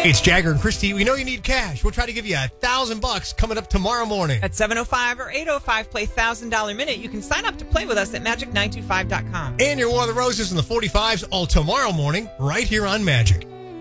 It's Jagger and Christy. We know you need cash. We'll try to give you $1,000 coming up tomorrow morning. At 7:05 or 8:05, play $1,000 minute. You can sign up to play with us at magic925.com. And your War of the Roses in the 45s all tomorrow morning right here on Magic.